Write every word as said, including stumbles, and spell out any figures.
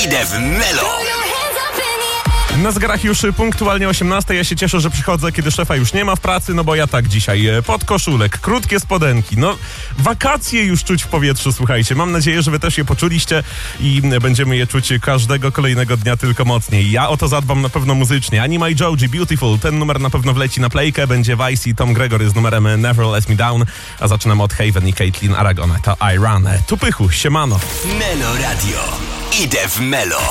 Idę w Melo. Na zegarach już punktualnie osiemnasta. Ja się cieszę, że przychodzę, kiedy szefa już nie ma w pracy, no bo ja tak dzisiaj. Podkoszulek, krótkie spodenki. No, wakacje już czuć w powietrzu, słuchajcie. Mam nadzieję, że wy też je poczuliście i będziemy je czuć każdego kolejnego dnia tylko mocniej. Ja o to zadbam na pewno muzycznie. Anima i Joji, Beautiful. Ten numer na pewno wleci na playkę. Będzie Vice i Tom Gregory z numerem Never Let Me Down. A zaczynamy od Haven i Caitlin Aragon. To I Run. Tu Pychu, siemano. Melo Radio. Idę w Melo.